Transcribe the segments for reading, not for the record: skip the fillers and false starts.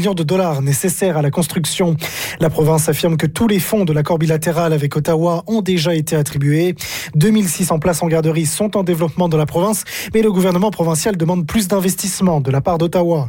millions de dollars nécessaires à la construction. La province affirme que tous les fonds de l'accord bilatéral avec Ottawa ont déjà été attribués. 2600 places en garderie sont en développement dans la province, mais le gouvernement provincial demande plus d'investissement de la part d'Ottawa.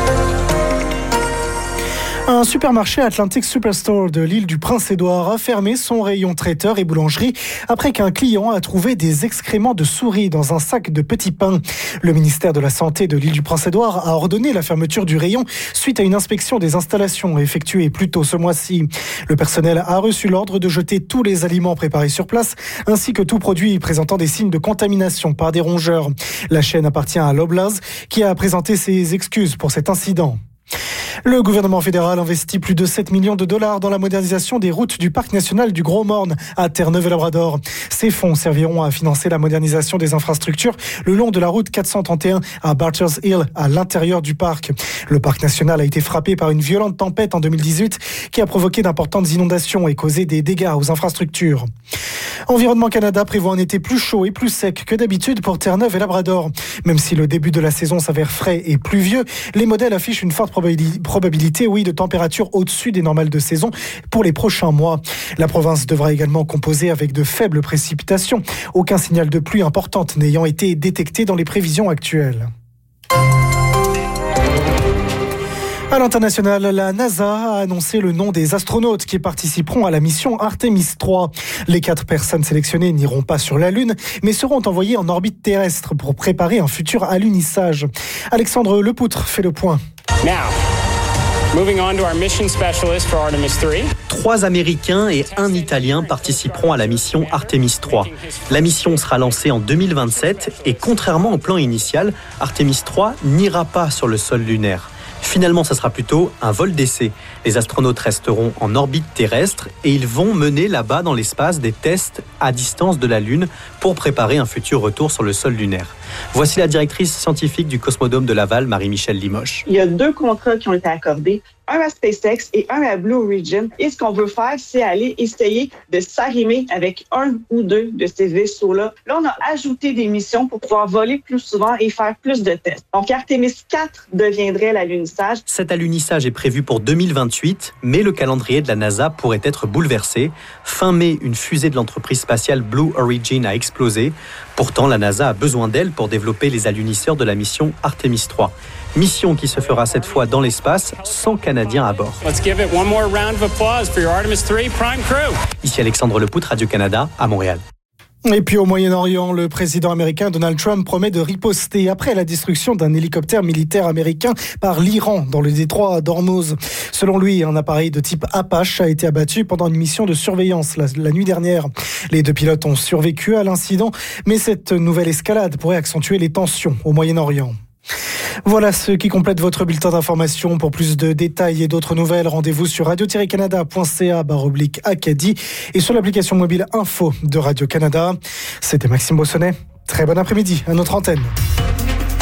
Un supermarché Atlantic Superstore de l'île du Prince-Édouard a fermé son rayon traiteur et boulangerie après qu'un client a trouvé des excréments de souris dans un sac de petits pains. Le ministère de la Santé de l'île du Prince-Édouard a ordonné la fermeture du rayon suite à une inspection des installations effectuée plus tôt ce mois-ci. Le personnel a reçu l'ordre de jeter tous les aliments préparés sur place ainsi que tout produit présentant des signes de contamination par des rongeurs. La chaîne appartient à Loblaws qui a présenté ses excuses pour cet incident. Le gouvernement fédéral investit plus de 7 millions de dollars dans la modernisation des routes du parc national du Gros-Morne à Terre-Neuve-et-Labrador. Ces fonds serviront à financer la modernisation des infrastructures le long de la route 431 à Barters Hill, à l'intérieur du parc. Le parc national a été frappé par une violente tempête en 2018 qui a provoqué d'importantes inondations et causé des dégâts aux infrastructures. Environnement Canada prévoit un été plus chaud et plus sec que d'habitude pour Terre-Neuve-et-Labrador. Même si le début de la saison s'avère frais et pluvieux, les modèles affichent une forte probabilité de températures au-dessus des normales de saison pour les prochains mois. La province devra également composer avec de faibles précipitations. Aucun signal de pluie importante n'ayant été détecté dans les prévisions actuelles. À l'international, la NASA a annoncé le nom des astronautes qui participeront à la mission Artemis 3. Les 4 personnes sélectionnées n'iront pas sur la Lune, mais seront envoyées en orbite terrestre pour préparer un futur alunissage. Alexandre Lepoutre fait le point. Now, moving on to our mission specialist for Artemis 3. 3 Américains et 1 Italien participeront à la mission Artemis 3. La mission sera lancée en 2027 et contrairement au plan initial, Artemis 3 n'ira pas sur le sol lunaire. Finalement, ça sera plutôt un vol d'essai. Les astronautes resteront en orbite terrestre et ils vont mener là-bas dans l'espace des tests à distance de la Lune pour préparer un futur retour sur le sol lunaire. Voici la directrice scientifique du Cosmodome de Laval, Marie-Michèle Limoche. Il y a 2 contrats qui ont été accordés, un à SpaceX et un à Blue Origin. Et ce qu'on veut faire, c'est aller essayer de s'arrimer avec 1 ou 2 de ces vaisseaux-là. Là, on a ajouté des missions pour pouvoir voler plus souvent et faire plus de tests. Donc, Artemis 4 deviendrait l'alunissage. Cet alunissage est prévu pour 2028, mais le calendrier de la NASA pourrait être bouleversé. Fin mai, une fusée de l'entreprise spatiale Blue Origin a explosé. Pourtant, la NASA a besoin d'elle pour développer les alunisseurs de la mission Artemis 3. Mission qui se fera cette fois dans l'espace, sans Canadiens à bord. Let's give it one more round of applause for your Artemis 3 prime crew. Ici Alexandre Lepoutre, Radio-Canada, à Montréal. Et puis au Moyen-Orient, le président américain Donald Trump promet de riposter après la destruction d'un hélicoptère militaire américain par l'Iran dans le détroit d'Ormuz. Selon lui, un appareil de type Apache a été abattu pendant une mission de surveillance la nuit dernière. Les 2 pilotes ont survécu à l'incident, mais cette nouvelle escalade pourrait accentuer les tensions au Moyen-Orient. Voilà ce qui complète votre bulletin d'information. Pour plus de détails et d'autres nouvelles, rendez-vous sur radio-canada.ca/Acadie et sur l'application mobile Info de Radio-Canada. C'était Maxime Bossonnet. Très bon après-midi à notre antenne.